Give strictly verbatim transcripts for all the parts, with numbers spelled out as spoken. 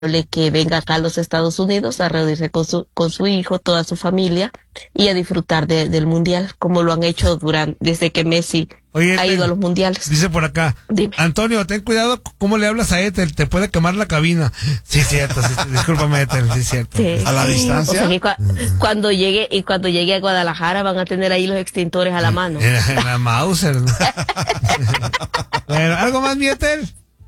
que venga acá a los Estados Unidos a reunirse con su, con su hijo, toda su familia, y a disfrutar de, del mundial, como lo han hecho durante, desde que Messi Oye, ha te, ido a los mundiales. Dice por acá, Dime. Antonio, ten cuidado cómo le hablas a Ethel, te puede quemar la cabina. Sí, cierto, sí, discúlpame, Ethel, sí, cierto. Sí. A la distancia. O sea, que cu- cuando llegue y cuando llegue a Guadalajara van a tener ahí los extintores a la mano. En, en la Mauser, ¿no? Bueno, ¿algo más, mi Ethel?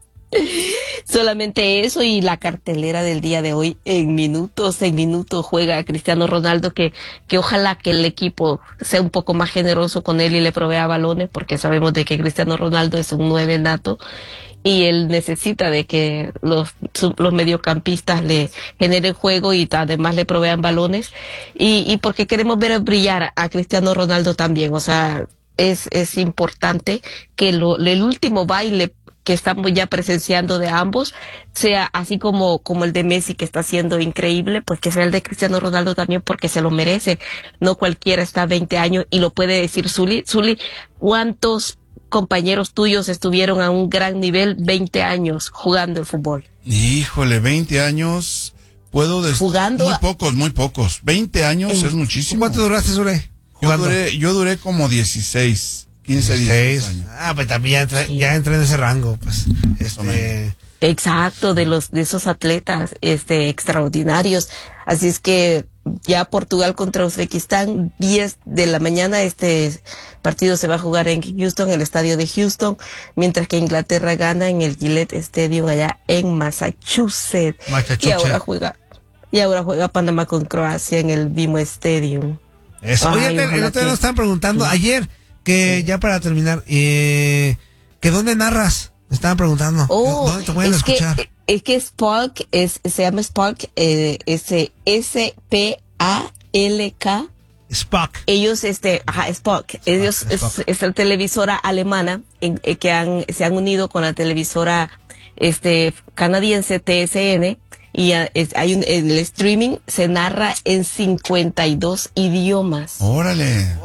Solamente eso, y la cartelera del día de hoy, en minutos, en minutos juega Cristiano Ronaldo, que, que ojalá que el equipo sea un poco más generoso con él y le provea balones, porque sabemos de que Cristiano Ronaldo es un nueve nato y él necesita de que los, su- los mediocampistas le generen juego y además le provean balones, y, y porque queremos ver brillar a Cristiano Ronaldo también. O sea, es, es importante que lo, el último baile que estamos ya presenciando de ambos sea así como, como el de Messi, que está siendo increíble, pues que sea el de Cristiano Ronaldo también, porque se lo merece. No cualquiera está a veinte años y lo puede decir Zuli. Zuli, ¿cuántos compañeros tuyos estuvieron a un gran nivel veinte años jugando el fútbol? Híjole, veinte años. Puedo decir. Jugando Muy a- pocos, muy pocos. veinte años Eh, es muchísimo. ¿Cuánto duraste, Zule? Yo Jugando. duré, yo duré como dieciséis, quince, dieciséis Seis. años. Ah, pues también ya entré, ya entré en ese rango, pues. Este, Exacto, de los de esos atletas este extraordinarios. Así es que ya Portugal contra Uzbekistán, diez de la mañana, este partido se va a jugar en Houston, el estadio de Houston, mientras que Inglaterra gana en el Gillette Stadium allá en Massachusetts. Massachusetts. Y ahora juega y ahora juega Panamá con Croacia en el Bimo Stadium. Eso. Oye, Ay, Ethel, el ojalá otro día que- nos estaban preguntando, ayer, que ya para terminar, eh, que dónde narras, me estaban preguntando. Oh, ¿Dónde te pueden es que, escuchar? es que Spark es, se llama Spark, eh, S, S P A L K. Spock. Ellos, este, ajá, Spark, ellos es, Spock. es la televisora alemana en, eh, que han, se han unido con la televisora, este, canadiense T S N, y ah, es- hay un, el streaming se narra en cincuenta y dos idiomas. Órale.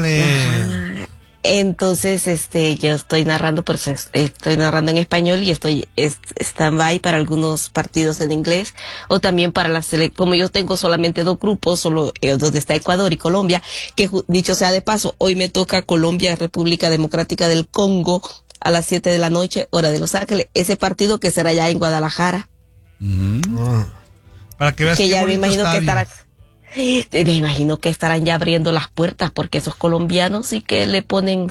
Órale. Entonces, este, yo estoy narrando, pues es- estoy narrando en español y estoy es- stand-by para algunos partidos en inglés, o también para la sele, como yo tengo solamente dos grupos, solo eh, donde está Ecuador y Colombia, que ju- dicho sea de paso, hoy me toca Colombia, República Democrática del Congo, a las siete de la noche, hora de Los Ángeles, ese partido que será ya en Guadalajara, Ah. Para que veas que qué ya me bonito imagino que estadio. estará. Me imagino que estarán ya abriendo las puertas, porque esos colombianos sí que le ponen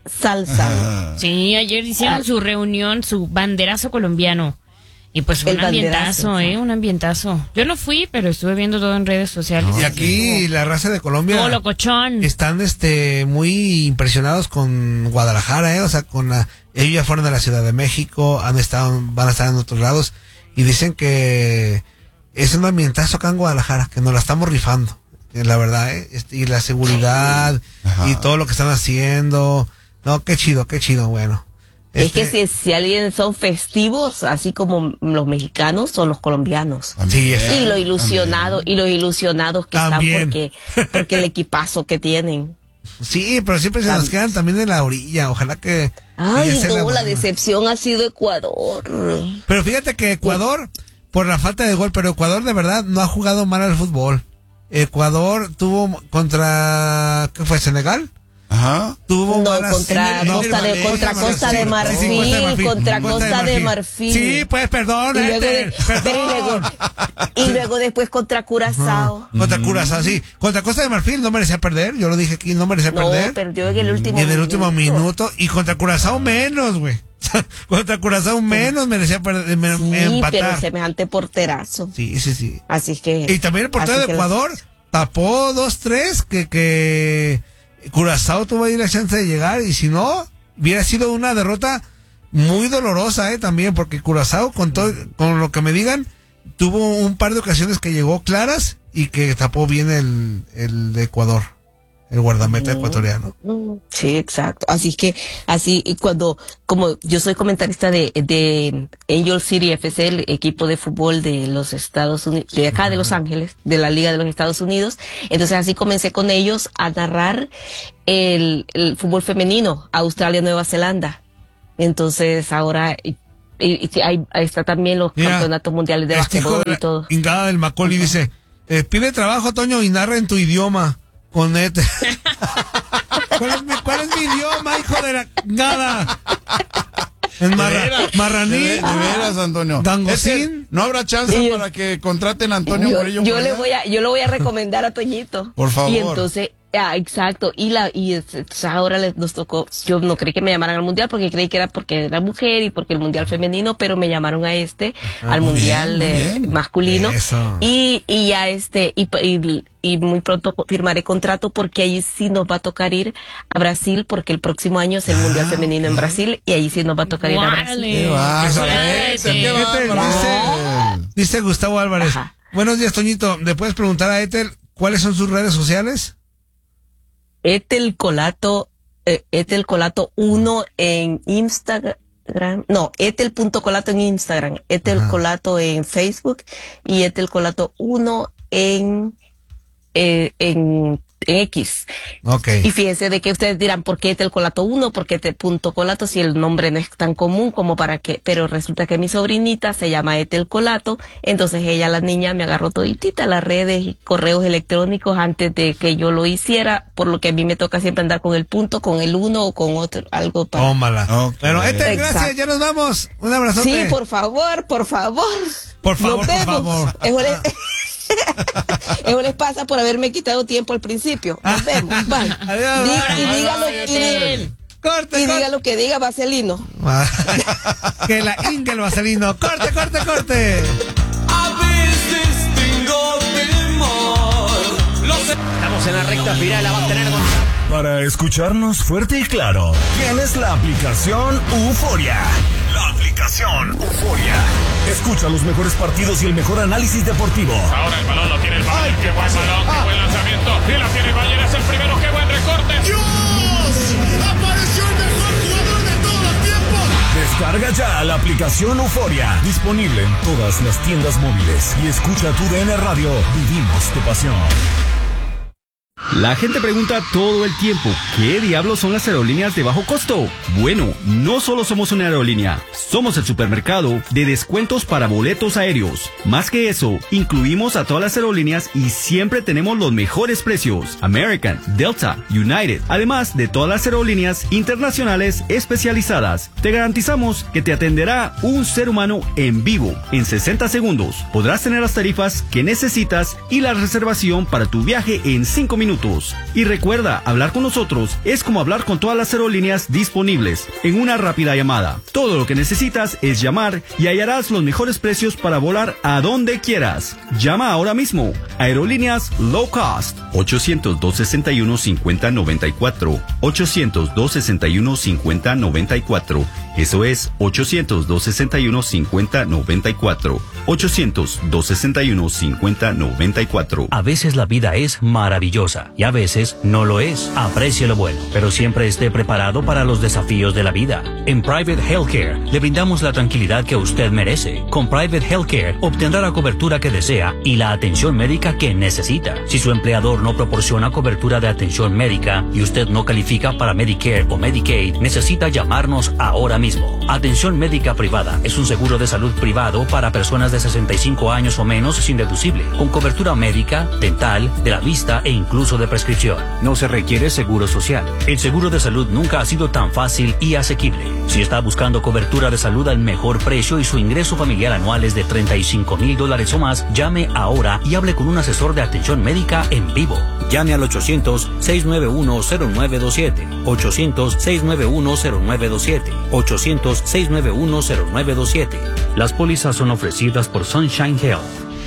salsa. Ah, Sí, ayer hicieron Ah. su reunión, su banderazo colombiano. Y pues fue El un ambientazo, banderazo, ¿eh? sí. Un ambientazo. Yo no fui, pero estuve viendo todo en redes sociales. Y aquí la raza de Colombia Todo locochón. están este muy impresionados con Guadalajara, eh, o sea, con la, ellos ya fueron a la Ciudad de México, han estado, van a estar en otros lados y dicen que es un ambientazo acá en Guadalajara, que nos la estamos rifando, eh, la verdad, eh, este, y la seguridad Ajá. y todo lo que están haciendo, no, qué chido, qué chido, bueno. Es Este, que si, si alguien son festivos, así como los mexicanos, son los colombianos. Sí, es- Y los ilusionados, y los ilusionados que También. están porque, porque el equipazo que tienen. sí, pero siempre se nos quedan también en la orilla, ojalá que... que Ay, ya sea no, la buena. decepción ha sido Ecuador. Pero fíjate que Ecuador, por la falta de gol, pero Ecuador de verdad no ha jugado mal al fútbol. Ecuador tuvo contra, ¿qué fue? ¿Senegal? Ajá. Tuvo No, malas- contra en el- Costa de- en el- contra sí, Costa de sí, Marfil, sí, Costa de Marfil, contra Costa de Marfil. Sí, pues perdón, Y luego, de- Ethel, pero y luego, perdón. y luego después contra Curazao. Contra Curazao, sí. Contra Costa de Marfil no merecía perder, yo lo dije aquí, no merecía No, perder. perdió en el último En el último minuto. Y contra Curazao menos, güey. Contra Curazao menos merecía perder, me- Sí, empatar. pero semejante porterazo. Sí, sí, sí. Así que. Y también el portero así de que- Ecuador tapó dos tres que, que Curazao tuvo ahí la chance de llegar, y si no, hubiera sido una derrota muy dolorosa, eh, también, porque Curazao, con todo, con lo que me digan, tuvo un par de ocasiones que llegó claras y que tapó bien el, el de Ecuador, el guardameta ecuatoriano. Sí, exacto. Así que, así, y cuando, como yo soy comentarista de, de Angel City F C, el equipo de fútbol de los Estados Unidos, de acá de Los Ángeles, de la Liga de los Estados Unidos, entonces así comencé con ellos a narrar el, el fútbol femenino, Australia-Nueva Zelanda. Entonces ahora y, y ahí, ahí está también los Mira, campeonatos mundiales de este hijo basquetbol de la y todo. Ingada del Macaulay dice, eh, pide trabajo, Toño, y narra en tu idioma. Con este. ¿Cuál es mi, cuál es mi idioma, hijo de la Ingada? Es De marra, veras, marraní. De, ve- de veras, Antonio. Gangosín. Este, no habrá chance Sí. para que contraten a Antonio yo, Murillo. yo por le allá? voy a yo lo voy a recomendar a Toñito. Por favor. Y entonces, ah, exacto, y la y es- es- ahora les nos tocó, yo no creí que me llamaran al mundial porque creí que era porque era mujer y porque el mundial femenino, pero me llamaron a este al muy mundial bien, muy de bien. masculino. Eso. Y y a este y, y y muy pronto firmaré contrato porque ahí sí nos va a tocar ir a Brasil porque el próximo año es el mundial femenino en Brasil y ahí sí nos va a tocar ir a Brasil. Qué bárbaro, Órale. Ethel, qué Ethel, bárbaro. dice, dice Gustavo Álvarez. Ajá. Buenos días, Toñito. ¿Le puedes preguntar a Ethel cuáles son sus redes sociales? Etel Colato, eh, Etel Colato uno en Instagram, no, etel punto colato en Instagram, Etel Ajá. Colato en Facebook y Etel Colato uno en, eh, en, en X. Ok. Y fíjense de que ustedes dirán, ¿por qué Etel Colato uno? ¿Por qué Etel punto Colato? Si el nombre no es tan común como para que, pero resulta que mi sobrinita se llama Etel Colato, entonces ella, la niña, me agarró toditita las redes y correos electrónicos antes de que yo lo hiciera, por lo que a mí me toca siempre andar con el punto, con el uno o con otro, algo para... Tómala. Ok. Bueno, Ethel, Exacto. gracias. Ya nos vamos. Un abrazote. Sí, por favor, por favor. Por favor, Nos por vemos. favor. Eso les, eso les pasa por haberme quitado tiempo al principio. Nos vemos. Bye. Adiós, Di- y bye. dígalo, Bye, y, Ethel. Corte, y corte. diga lo que diga Vaselino. Que la Inga el vaselino. Corte, corte, corte. A veces tengo temor. Lo sé. Estamos en la recta final, la va a tener con... Para escucharnos fuerte y claro, tienes la aplicación Euforia. La aplicación Euforia. Escucha los mejores partidos y el mejor análisis deportivo. Ahora el balón lo tiene el Bayern. Qué buen balón, qué buen lanzamiento. Y la tiene el Bayern, es el primero. Qué buen recorte. apareció el mejor jugador de todos los tiempos. Descarga ya la aplicación Euforia. Disponible en todas las tiendas móviles. Y escucha tu D N Radio. Vivimos tu pasión. La gente pregunta todo el tiempo, ¿qué diablos son las aerolíneas de bajo costo? Bueno, no solo somos una aerolínea, somos el supermercado de descuentos para boletos aéreos. Más que eso, incluimos a todas las aerolíneas y siempre tenemos los mejores precios. American, Delta, United, además de todas las aerolíneas internacionales especializadas. Te garantizamos que te atenderá un ser humano en vivo. En sesenta segundos podrás tener las tarifas que necesitas y la reservación para tu viaje en cinco minutos. Y recuerda, hablar con nosotros es como hablar con todas las aerolíneas disponibles en una rápida llamada. Todo lo que necesitas es llamar y hallarás los mejores precios para volar a donde quieras. Llama ahora mismo. Aerolíneas Low Cost. ochocientos, dos sesenta y uno, cincuenta noventa y cuatro. ochocientos, dos sesenta y uno, cincuenta noventa y cuatro. Eso es ochocientos, dos sesenta y uno, cincuenta noventa y cuatro. ochocientos, dos sesenta y uno, cincuenta noventa y cuatro. A veces la vida es maravillosa y a veces no lo es. Aprecie lo bueno, pero siempre esté preparado para los desafíos de la vida. En Private Healthcare le brindamos la tranquilidad que usted merece. Con Private Healthcare obtendrá la cobertura que desea y la atención médica que necesita. Si su empleador no proporciona cobertura de atención médica y usted no califica para Medicare o Medicaid, necesita llamarnos ahora mismo. Atención médica privada es un seguro de salud privado para personas de sesenta y cinco años o menos sin deducible, con cobertura médica, dental, de la vista e incluso de prescripción. No se requiere seguro social. El seguro de salud nunca ha sido tan fácil y asequible. Si está buscando cobertura de salud al mejor precio y su ingreso familiar anual es de treinta y cinco mil dólares o más, llame ahora y hable con un asesor de atención médica en vivo. Llame al ochocientos, seis nueve uno, cero nueve dos siete. ochocientos, seis nueve uno, cero nueve dos siete. ochocientos, seis nueve uno, cero nueve dos siete. Las pólizas son ofrecidas por Sunshine Health.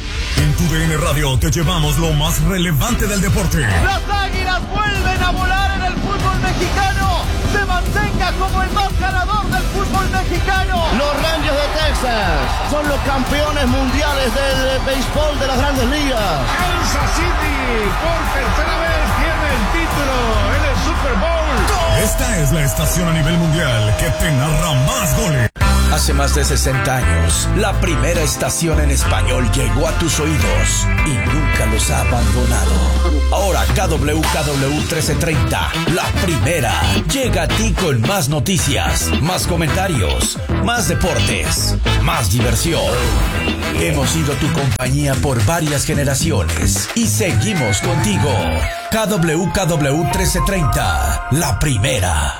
En tu D N Radio te llevamos lo más relevante del deporte. Las águilas vuelven a volar en el fútbol mexicano. Se mantenga como el más ganador del fútbol mexicano. Los Rangers de Texas son los campeones mundiales del béisbol de las grandes ligas. Kansas City por tercera vez pierde el título en el Super Bowl. Esta es la estación a nivel mundial que te narra más goles. Hace más de sesenta años, la primera estación en español llegó a tus oídos y nunca los ha abandonado. Ahora K W K W trece treinta, la primera, llega a ti con más noticias, más comentarios, más deportes, más diversión. Hemos sido tu compañía por varias generaciones y seguimos contigo. K W K W trece treinta, la primera.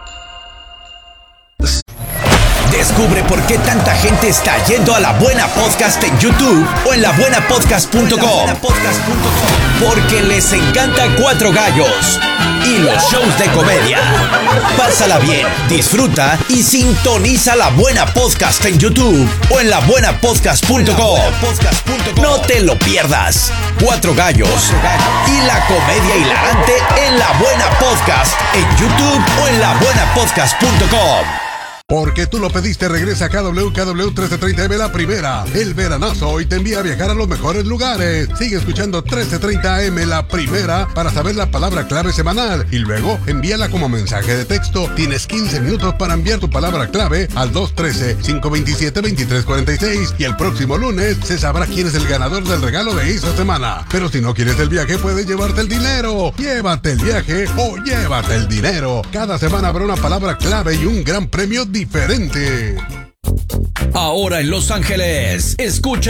Descubre por qué tanta gente está yendo a La Buena Podcast en YouTube o en la buena podcast punto com. Porque les encanta Cuatro Gallos y los shows de comedia. Pásala bien, disfruta y sintoniza La Buena Podcast en YouTube o en la buena podcast punto com. No te lo pierdas. Cuatro Gallos y la comedia hilarante en La Buena Podcast en YouTube o en la buena podcast punto com. Porque tú lo pediste, regresa a K W K W trece treinta M la primera. El veranazo hoy te envía a viajar a los mejores lugares. Sigue escuchando trece treinta M la primera para saber la palabra clave semanal y luego envíala como mensaje de texto. Tienes quince minutos para enviar tu palabra clave al dos uno tres, cinco dos siete, dos tres cuatro seis y el próximo lunes se sabrá quién es el ganador del regalo de esa semana. Pero si no quieres el viaje, puedes llevarte el dinero. Llévate el viaje o llévate el dinero. Cada semana habrá una palabra clave y un gran premio diferente. Ahora en Los Ángeles, escucha